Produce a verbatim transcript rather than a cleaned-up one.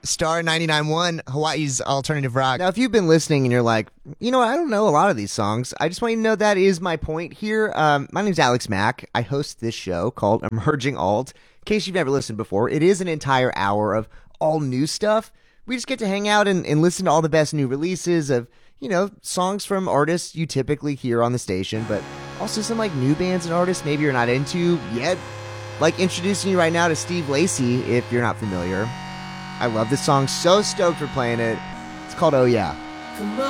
Star ninety-nine point one, Hawaii's alternative rock. Now, if you've been listening and you're like, you know, I don't know a lot of these songs, I just want you to know that is my point here. Um, my name's Alex Mack. I host this show called Emerging Alt. In case you've never listened before, it is an entire hour of all new stuff. We just get to hang out and, and listen to all the best new releases of, you know, songs from artists you typically hear on the station, but also some like new bands and artists maybe you're not into yet. Like introducing you right now to Steve Lacy, if you're not familiar. I love this song. So stoked for playing it. It's called Oh Yeah.